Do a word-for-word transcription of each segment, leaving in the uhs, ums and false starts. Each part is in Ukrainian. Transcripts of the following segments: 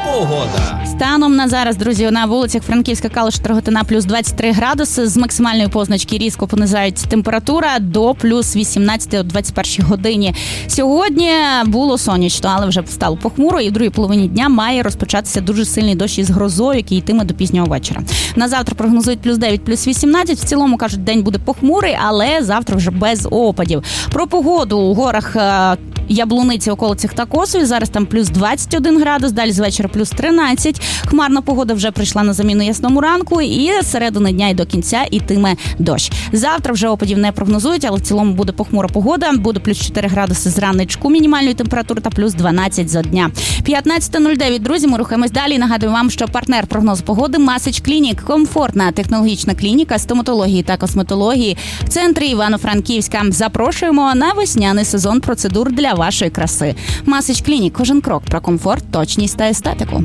Погода. Станом на зараз, друзі, на вулицях Франківська, Калуша, Дроготина плюс двадцять три градуси. З максимальної позначки різко понизають температура до плюс вісімнадцять о двадцять першій годині. Сьогодні було сонячно, але вже стало похмуро, і в другій половині дня має розпочатися дуже сильний дощ із грозою, який йтиме до пізнього вечора. На завтра прогнозують плюс дев'ять, плюс вісімнадцять. В цілому, кажуть, день буде похмурий, але завтра вже без опадів. Про погоду у горах Яблуниці, околицях та Косові. Зараз там плюс двадцять один градус, далі з вечора плюс тринадцять. Хмарна погода вже прийшла на заміну ясному ранку, і з середини дня і до кінця ітиме дощ. Завтра вже опадів не прогнозують, але в цілому буде похмура погода. Буде плюс чотири градуси з раночку мінімальної температури та плюс дванадцять за дня. п'ятнадцяте нуль дев'ять, друзі, ми рухаємось далі. Нагадую вам, що партнер прогнозу погоди Масич Клінік. Комфортна технологічна клініка стоматології та косметології в центрі Івано-Франківська. Запрошуємо на весняний сезон процедур для вашої краси. Масич Клінік. Кожен крок про комфорт, точність та естетику.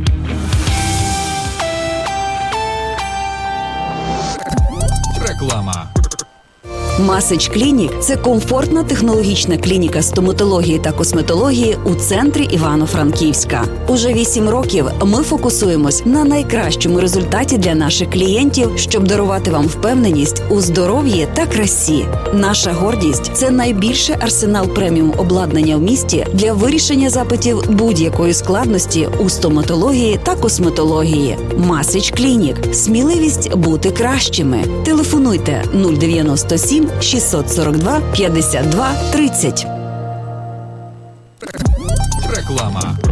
Реклама. Масич Клінік – це комфортна технологічна клініка стоматології та косметології у центрі Івано-Франківська. Уже вісім років ми фокусуємось на найкращому результаті для наших клієнтів, щоб дарувати вам впевненість у здоров'ї та красі. Наша гордість – це найбільший арсенал преміум обладнання в місті для вирішення запитів будь-якої складності у стоматології та косметології. Масич Клінік – сміливість бути кращими. Телефонуйте нуль дев'яносто сім шістсот сорок два п'ятдесят два тридцять. Реклама.